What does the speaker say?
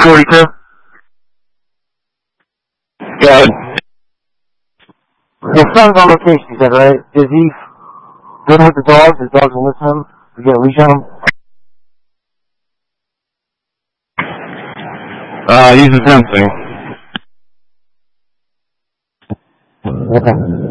42. Go ahead. His son's on location, you said, right? Is he good with the dogs? His dogs will listen to him? You get a leash on him? He's attempting. Okay.